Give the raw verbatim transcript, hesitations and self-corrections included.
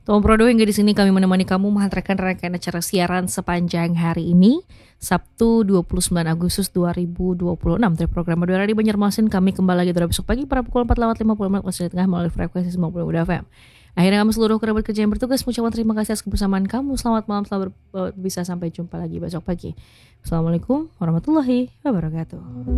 Tom Prodo hingga di sini kami menemani kamu menghantarkan rangkaian acara siaran sepanjang hari ini, Sabtu dua puluh sembilan Agustus dua ribu dua puluh enam. Dari program Udara di Banjarmasin, kami kembali lagi pada besok pagi pada pukul empat lewat lima puluh menit waktu Tengah melalui frekuensi sembilan puluh F M. Akhirnya kami seluruh kerabat kerja yang bertugas mengucapkan terima kasih atas kebersamaan kamu. Selamat malam, selamat ber- bisa sampai jumpa lagi besok pagi. Assalamualaikum warahmatullahi wabarakatuh.